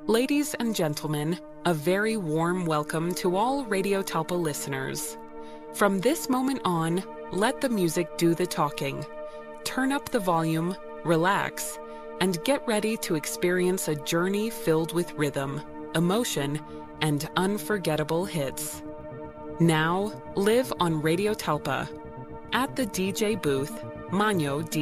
Ladies and gentlemen, a very warm welcome to all Radio Talpa listeners. From this moment on, let the music do the talking. Turn up the volume, relax, and get ready to experience a journey filled with rhythm, emotion, and unforgettable hits. Now, live on Radio Talpa. At the DJ booth, Manyo